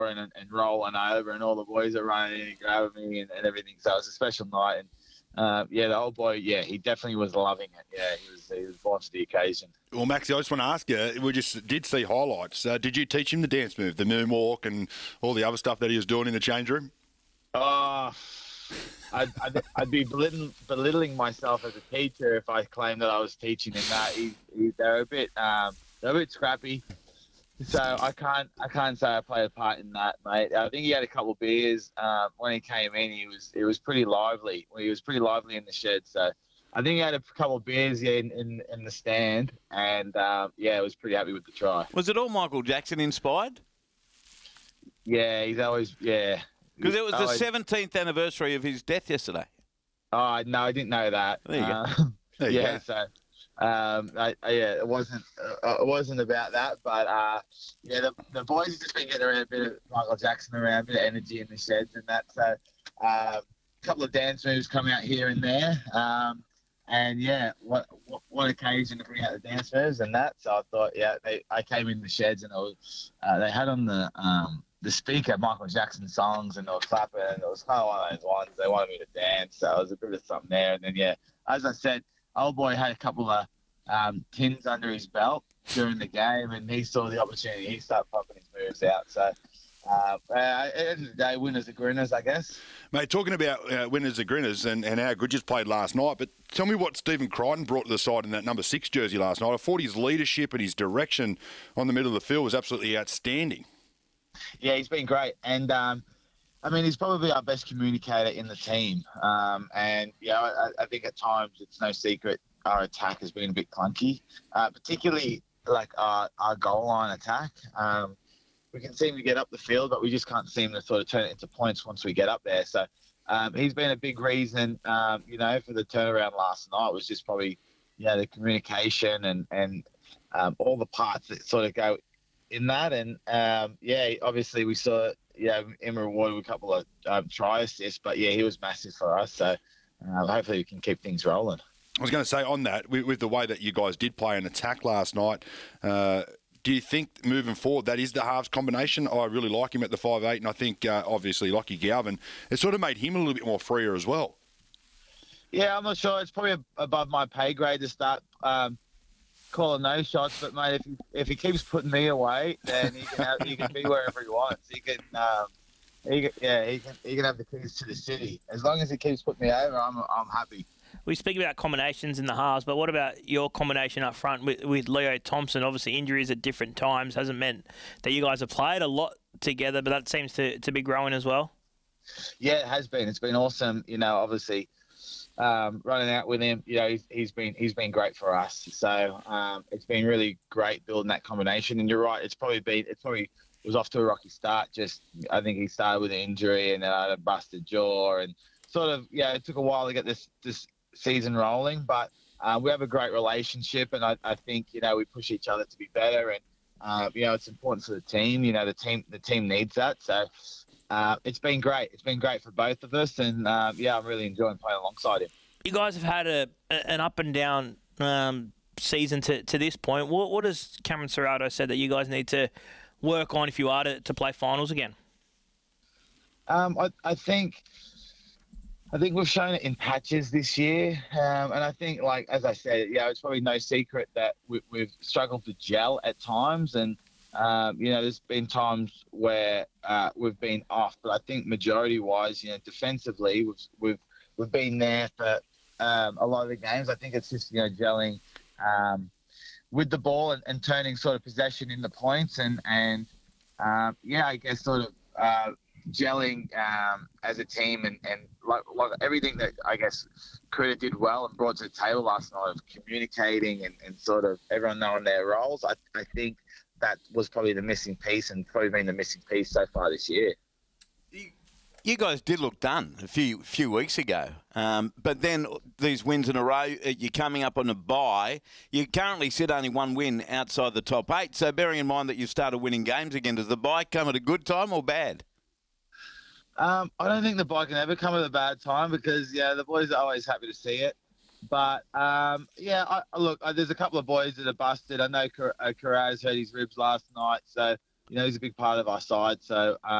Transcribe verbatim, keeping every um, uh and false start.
and, and rolling over, and all the boys are running and grabbing me and, and everything. So it was a special night. And uh, yeah, the old boy, yeah, he definitely was loving it. Yeah, he was he was born to the occasion. Well, Maxie, I just want to ask you, we just did see highlights. Uh, did you teach him the dance move, the moonwalk, and all the other stuff that he was doing in the change room? Oh, I'd, I'd, I'd be belittling, belittling myself as a teacher if I claimed that I was teaching him that. He, he, they're a bit, um, they're a bit scrappy, so I can't, I can't say I played a part in that, mate. I think he had a couple of beers um, when he came in. He was, it was pretty lively. He was pretty lively in the shed, so I think he had a couple of beers yeah, in, in, in the stand, and um, yeah, I was pretty happy with the try. Was it all Michael Jackson inspired? Yeah, he's always, yeah. Because it was the seventeenth anniversary of his death yesterday. Oh, no, I didn't know that. There you uh, go. There you yeah, go. so um, I, I, yeah, it wasn't uh, it wasn't about that, but uh, yeah, the, the boys have just been getting around a bit of Michael Jackson around, a bit of energy in the sheds and that. So uh, a couple of dance moves come out here and there, um, and yeah, what, what what occasion to bring out the dance moves and that. So I thought, yeah, they, I came in the sheds and it was, uh, they had on the um, the speaker Michael Jackson songs, and they were clapping, and it was kind of one of those ones they wanted me to dance, so it was a bit of something there. And then yeah, as I said, old boy had a couple of um, tins under his belt during the game, and he saw the opportunity. He started pumping his moves out. So uh, uh, at the end of the day, winners are grinners, I guess. Mate, talking about uh, winners are grinners and, and how good just played last night, but tell me what Stephen Crichton brought to the side in that number six jersey last night. I thought his leadership and his direction on the middle of the field was absolutely outstanding. Yeah, he's been great. And, um, I mean, he's probably our best communicator in the team. Um, and, you know, I, I think at times it's no secret our attack has been a bit clunky, uh, particularly like our, our goal line attack. Um, we can seem to get up the field, but we just can't seem to sort of turn it into points once we get up there. So um, he's been a big reason, um, you know, for the turnaround last night was just probably, you know, the communication and, and um, all the parts that sort of go in that. And um, yeah, obviously we saw, you know, him rewarded with a couple of um, try assists, but yeah, he was massive for us. So uh, hopefully we can keep things rolling. I was going to say on that, with, with the way that you guys did play an attack last night, uh, do you think moving forward that is the halves combination? I really like him at the five eight, and I think uh, obviously Lockie Galvin, it sort of made him a little bit more freer as well. Yeah, I'm not sure. It's probably above my pay grade to start um, calling those shots, but mate, if he, if he keeps putting me away, then he can have, he can be wherever he wants. He can, um, he can, yeah, he can he can have the keys to the city as long as he keeps putting me over. I'm I'm happy. We speak about combinations in the halves, but what about your combination up front with, with Leo Thompson? Obviously, injuries at different times hasn't meant that you guys have played a lot together, but that seems to, to be growing as well. Yeah, it has been. It's been awesome. You know, obviously, um, running out with him, you know, he's, he's been he's been great for us. So um, it's been really great building that combination. And you're right, it's probably been it's probably it was off to a rocky start. Just I think he started with an injury and then I had a busted jaw and sort of yeah, it took a while to get this this. season rolling, but uh, we have a great relationship, and I, I think you know we push each other to be better, and uh, you know it's important for the team. You know the team the team needs that, so uh, it's been great. It's been great for both of us, and uh, yeah, I'm really enjoying playing alongside him. You guys have had a, a an up and down um, season to, to this point. What what has Cameron Serrato said that you guys need to work on if you are to, to play finals again? Um, I I think. I think we've shown it in patches this year, um, and I think, like as I said, yeah, it's probably no secret that we, we've struggled to gel at times, and um, you know, there's been times where uh, we've been off. But I think majority-wise, you know, defensively, we've we've we've been there for um, a lot of the games. I think it's just you know gelling um, with the ball and, and turning sort of possession into points, and and um, yeah, I guess sort of. Uh, gelling um, as a team and, and like, like everything that I guess Critter did well and brought to the table last night of communicating and, and sort of everyone knowing their roles. I, I think that was probably the missing piece and probably been the missing piece so far this year. You guys did look done a few few weeks ago, um, but then these wins in a row, you're coming up on a bye. You currently sit only one win outside the top eight, so bearing in mind that you started winning games again, does the bye come at a good time or bad? Um, I don't think the bye can ever come at a bad time because, yeah, the boys are always happy to see it. But, um, yeah, I, look, uh, there's a couple of boys that are busted. I know Car- uh, Carraz hurt his ribs last night, so you know, he's a big part of our side. So. Um,